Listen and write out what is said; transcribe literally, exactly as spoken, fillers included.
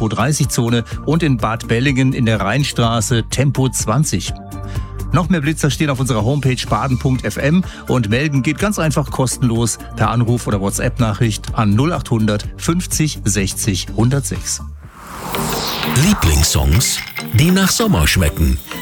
Tempo dreißig Zone und in Bad Bellingen in der Rheinstraße Tempo zwanzig. Noch mehr Blitzer stehen auf unserer Homepage baden punkt f m und melden geht ganz einfach kostenlos per Anruf oder WhatsApp-Nachricht an null acht hundert fünfzig sechzig hundertsechs. Lieblingssongs, die nach Sommer schmecken.